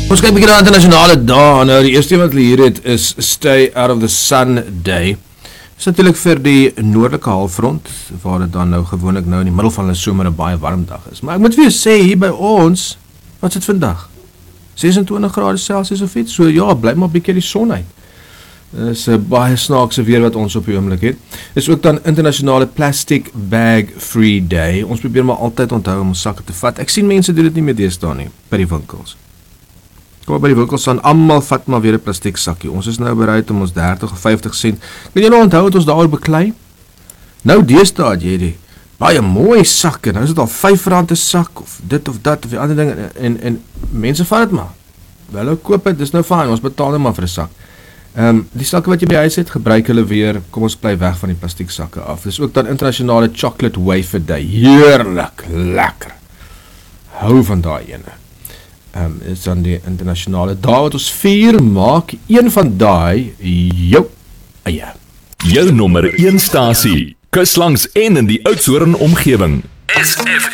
Ons kyk bykie na internasionale dae. Nou, die eerste wat hier het is Stay Out of the Sun Day. Dit is natuurlijk vir die noordelike halfrond, waar dit dan nou gewoonlik nou in die middel van die somer 'n baie warm dag is. Maar ek moet vir jou sê, hier by ons, wat is dit vandag? 26 grade Celsius of iets? So ja, bly maar bykie die son uit. Dit is baie snaakse weer wat ons op die oomblik het. Is ook dan internasionale Plastic Bag Free Day. Ons probeer maar altyd onthou om ons sakke te vat. Ek sien mense doen dit nie meer deesdae nie, by die winkels. Kom maar by die winkels aan, almal vat maar weer 'n plastiek sakkie. Ons is nou bereid om ons 30 of 50 cent. Kan jy nou onthou wat ons daaroor beklei? Nou deesdae het jy die baie mooi sakke. Nou is dit al R5 'n sak of dit of dat of die ander ding en mense vat dit maar. Hulle koop dit, dis nou fyn, ons betaal net maar vir 'n sak. Die sakke wat jy by die huis het, gebruik hulle weer, kom ons bly weg van die plastiek sakke af. Dis ook dan internasionale Chocolate Wafer Day. Heerlik, lekker. Hou van daai ene. Is dan die internasionale dae wat ons vier, maak een van daai jou eie. Jou nommer 1 stasie, kus langs en in die Oudtshoorn omgewing. SFM.